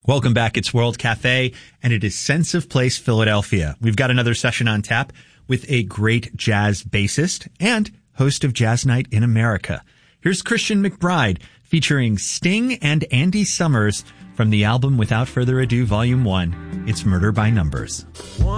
Welcome back. It's World Cafe, and it is Sense of Place, Philadelphia. We've got another session on tap with a great jazz bassist and host of Jazz Night in America. Here's Christian McBride featuring Sting and Andy Summers from the album Without Further Ado, Volume 1. It's Murder by Numbers.